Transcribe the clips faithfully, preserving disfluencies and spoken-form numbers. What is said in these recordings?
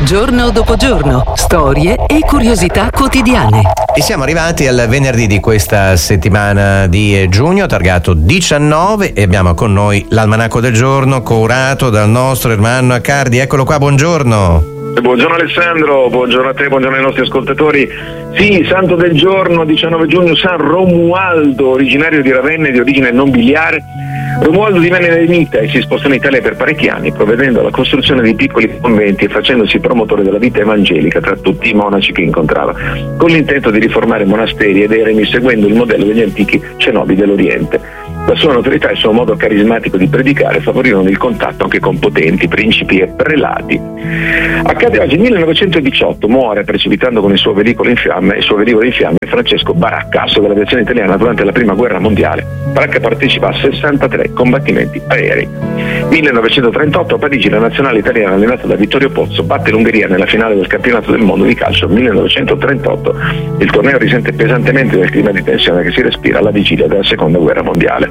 Giorno dopo giorno, storie e curiosità quotidiane. E siamo arrivati al venerdì di questa settimana di giugno, targato diciannove, e abbiamo con noi l'almanacco del giorno curato dal nostro Ermanno Accardi. Eccolo qua, buongiorno. Buongiorno Alessandro, buongiorno a te, buongiorno ai nostri ascoltatori. Sì, santo del giorno, diciannove giugno, San Romualdo, originario di Ravenna e di origine nobiliare. Romualdo divenne eremita e si spostò in Italia per parecchi anni, provvedendo alla costruzione di piccoli conventi e facendosi promotore della vita evangelica tra tutti i monaci che incontrava, con l'intento di riformare monasteri ed eremi seguendo il modello degli antichi cenobi dell'Oriente. La sua notorietà e il suo modo carismatico di predicare favorirono il contatto anche con potenti, principi e prelati. Accade oggi, millenovecentodiciotto, muore precipitando con il suo velivolo in fiamme, il suo velivolo in fiamme Francesco Baracca, asso dell'aviazione italiana durante la prima guerra mondiale. Baracca partecipa a sessantatré combattimenti aerei. millenovecentotrentotto, a Parigi la nazionale italiana allenata da Vittorio Pozzo batte l'Ungheria nella finale del campionato del mondo di calcio. millenovecentotrentotto, il torneo risente pesantemente del clima di tensione che si respira alla vigilia della seconda guerra mondiale.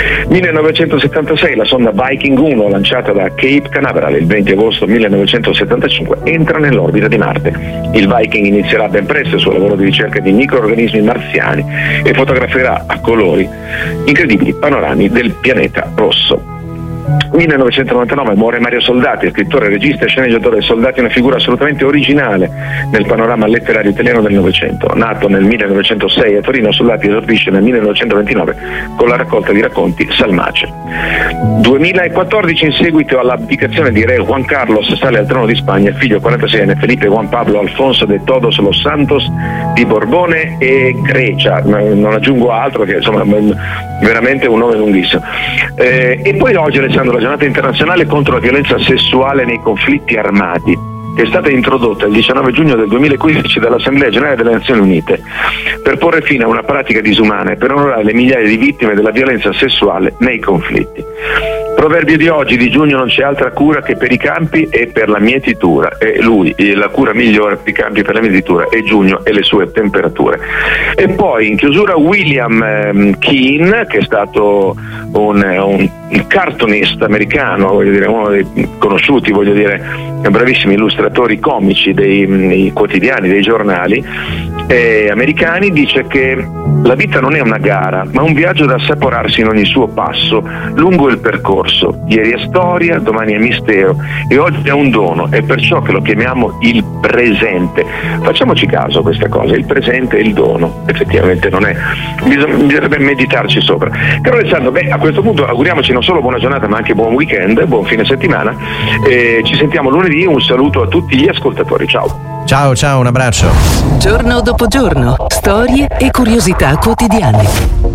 millenovecentosettantasei, la sonda Viking uno, lanciata da Cape Canaveral il venti agosto millenovecentosettantacinque, entra nell'orbita di Marte. Il Viking inizierà ben presto il suo lavoro di ricerca di microorganismi marziani e fotograferà a colori incredibili panorami del pianeta rosso. millenovecentonovantanove, muore Mario Soldati, scrittore, regista e sceneggiatore. Soldati è una figura assolutamente originale nel panorama letterario italiano del Novecento. Nato nel millenovecentosei a Torino, Soldati esordisce nel millenovecentoventinove con la raccolta di racconti Salmace. duemilaquattordici, in seguito all'abdicazione di re Juan Carlos, sale al trono di Spagna figlio quarantaseienne Felipe Juan Pablo Alfonso de Todos los Santos di Borbone e Grecia. Non aggiungo altro, che insomma veramente un nome lunghissimo. Eh, e poi oggi, Alessandro, la giornata internazionale contro la violenza sessuale nei conflitti armati, che è stata introdotta il diciannove giugno del duemilaquindici dall'Assemblea Generale delle Nazioni Unite per porre fine a una pratica disumana e per onorare le migliaia di vittime della violenza sessuale nei conflitti. Proverbio di oggi, di giugno: non c'è altra cura che per i campi e per la mietitura. E lui, la cura migliore per i campi e per la mietitura è giugno e le sue temperature. E poi in chiusura William ehm, Keane, che è stato un, un, un cartoonist americano, voglio dire, uno dei conosciuti, voglio dire, bravissimi illustratori comici dei, dei quotidiani, dei giornali eh, americani, dice che la vita non è una gara, ma un viaggio da assaporarsi in ogni suo passo lungo il percorso. Ieri è storia, domani è mistero e oggi è un dono, è perciò che lo chiamiamo il presente. Facciamoci caso a questa cosa, il presente è il dono, effettivamente non è, Bisog- bisognerebbe meditarci sopra. Caro Alessandro, beh, a questo punto auguriamoci non solo buona giornata ma anche buon weekend, buon fine settimana, e ci sentiamo lunedì. Un saluto a tutti gli ascoltatori, ciao. Ciao, ciao, un abbraccio. Giorno dopo giorno, storie e curiosità quotidiane.